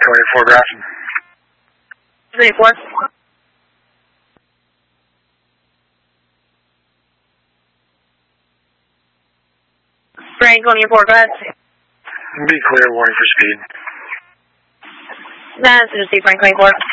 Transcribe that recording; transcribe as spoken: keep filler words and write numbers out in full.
twenty-four, Grafton. twenty-four. Frank twenty-four, go ahead. Be clear, warning for speed. That's City Frank twenty-four.